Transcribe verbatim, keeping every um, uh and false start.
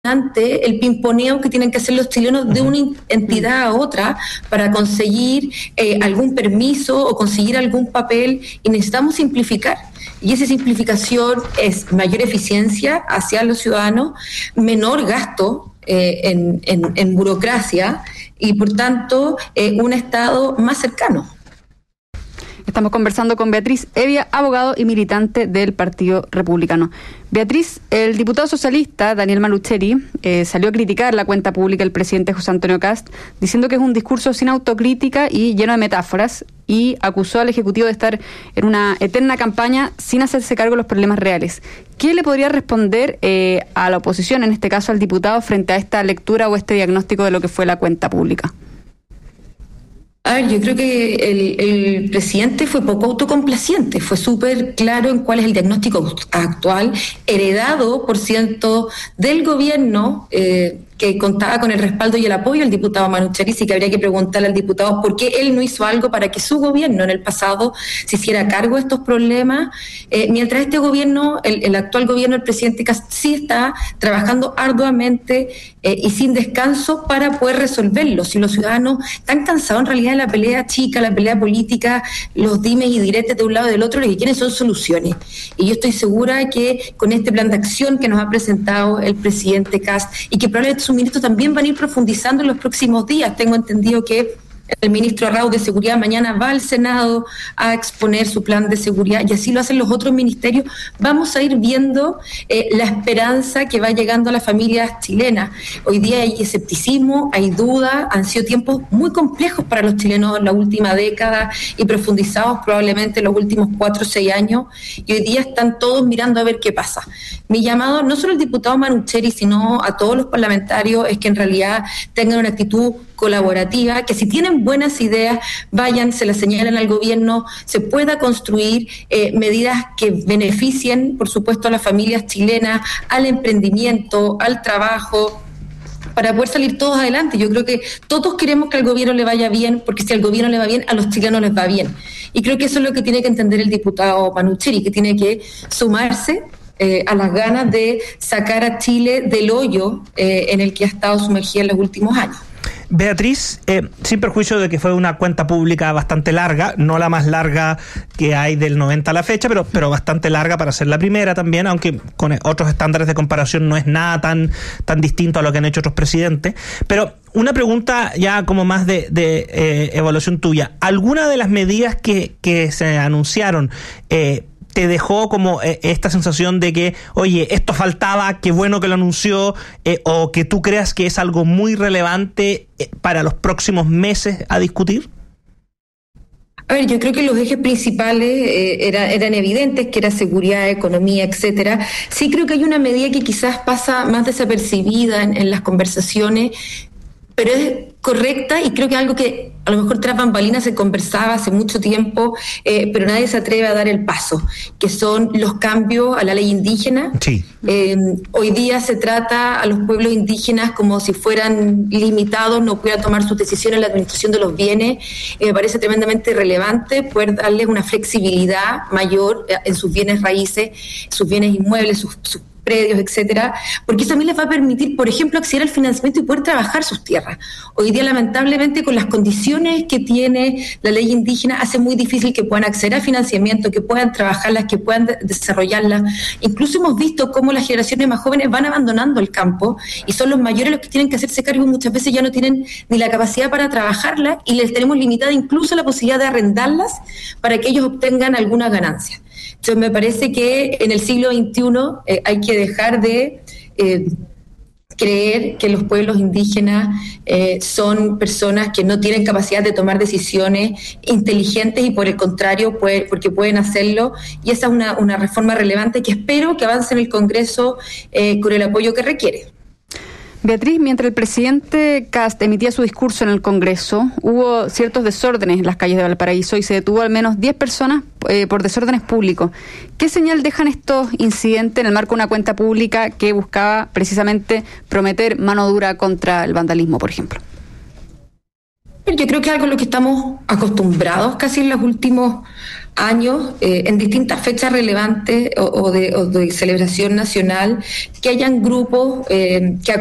el pimponeo que tienen que hacer los chilenos de una entidad a otra para conseguir eh, algún permiso o conseguir algún papel, y necesitamos simplificar. Y esa simplificación es mayor eficiencia hacia los ciudadanos, menor gasto eh, en, en, en burocracia y, por tanto, eh, un Estado más cercano. Estamos conversando con Beatriz Hevia, abogado y militante del Partido Republicano. Beatriz, el diputado socialista Daniel Malucheri eh, salió a criticar la cuenta pública del presidente José Antonio Kast, diciendo que es un discurso sin autocrítica y lleno de metáforas, y acusó al Ejecutivo de estar en una eterna campaña sin hacerse cargo de los problemas reales. ¿Qué le podría responder eh, a la oposición, en este caso al diputado, frente a esta lectura o este diagnóstico de lo que fue la cuenta pública? A ver, yo creo que el, el presidente fue poco autocomplaciente, fue súper claro en cuál es el diagnóstico actual, heredado, por cierto, del gobierno, eh, que contaba con el respaldo y el apoyo del diputado Malucheri, y que habría que preguntarle al diputado por qué él no hizo algo para que su gobierno en el pasado se hiciera cargo de estos problemas, eh, mientras este gobierno, el, el actual gobierno, el presidente Kast, sí está trabajando arduamente eh, y sin descanso para poder resolverlos. Y los ciudadanos están cansados en realidad de la pelea chica, la pelea política, los dimes y diretes de un lado y del otro, lo que quieren son soluciones. Y yo estoy segura de que con este plan de acción que nos ha presentado el presidente Kast, y que probablemente sus ministros también van a ir profundizando en los próximos días. Tengo entendido que el ministro Arrau de Seguridad mañana va al Senado a exponer su plan de seguridad, y así lo hacen los otros ministerios. Vamos a ir viendo eh, la esperanza que va llegando a las familias chilenas. Hoy día hay escepticismo, hay duda, han sido tiempos muy complejos para los chilenos en la última década y profundizados probablemente en los últimos cuatro o seis años, y hoy día están todos mirando a ver qué pasa. Mi llamado, no solo al diputado Malucheri, sino a todos los parlamentarios, es que en realidad tengan una actitud colaborativa, que si tienen buenas ideas, vayan, se las señalen al gobierno, se pueda construir eh, medidas que beneficien, por supuesto, a las familias chilenas, al emprendimiento, al trabajo, para poder salir todos adelante. Yo creo que todos queremos que al gobierno le vaya bien, porque si al gobierno le va bien, a los chilenos les va bien. Y creo que eso es lo que tiene que entender el diputado Malucheri, que tiene que sumarse Eh, a las ganas de sacar a Chile del hoyo eh, en el que ha estado sumergida en los últimos años. Beatriz, eh, sin perjuicio de que fue una cuenta pública bastante larga, no la más larga que hay del noventa a la fecha, pero, pero bastante larga para ser la primera también, aunque con otros estándares de comparación no es nada tan, tan distinto a lo que han hecho otros presidentes. Pero una pregunta ya como más de, de eh, evaluación tuya. ¿Alguna de las medidas que, que se anunciaron eh, te dejó como eh, esta sensación de que, oye, esto faltaba, qué bueno que lo anunció, eh, o que tú creas que es algo muy relevante eh, para los próximos meses a discutir? A ver, yo creo que los ejes principales eh, era, eran evidentes, que era seguridad, economía, etcétera. Sí creo que hay una medida que quizás pasa más desapercibida en, en las conversaciones, pero es correcta, y creo que algo que a lo mejor tras bambalinas se conversaba hace mucho tiempo, eh, pero nadie se atreve a dar el paso, que son los cambios a la ley indígena. Sí. Eh, hoy día se trata a los pueblos indígenas como si fueran limitados, no pudieran tomar sus decisiones en la administración de los bienes. Eh, me parece tremendamente relevante poder darles una flexibilidad mayor en sus bienes raíces, sus bienes inmuebles, sus, sus predios, etcétera, porque eso también les va a permitir, por ejemplo, acceder al financiamiento y poder trabajar sus tierras. Hoy día, lamentablemente, con las condiciones que tiene la ley indígena, hace muy difícil que puedan acceder al financiamiento, que puedan trabajarlas, que puedan de- desarrollarlas. Incluso hemos visto cómo las generaciones más jóvenes van abandonando el campo, y son los mayores los que tienen que hacerse cargo, y muchas veces ya no tienen ni la capacidad para trabajarlas, y les tenemos limitada incluso la posibilidad de arrendarlas para que ellos obtengan alguna ganancia. Entonces, me parece que en el siglo veintiuno eh, hay que dejar de eh, creer que los pueblos indígenas eh, son personas que no tienen capacidad de tomar decisiones inteligentes, y por el contrario, puede, porque pueden hacerlo, y esa es una, una reforma relevante que espero que avance en el Congreso eh, con el apoyo que requiere. Beatriz, mientras el presidente Kast emitía su discurso en el Congreso, hubo ciertos desórdenes en las calles de Valparaíso y se detuvo al menos diez personas eh, por desórdenes públicos. ¿Qué señal dejan estos incidentes en el marco de una cuenta pública que buscaba precisamente prometer mano dura contra el vandalismo, por ejemplo? Yo creo que es algo a lo que estamos acostumbrados casi en los últimos años, eh, en distintas fechas relevantes o, o, de, o de celebración nacional, que hayan grupos eh, que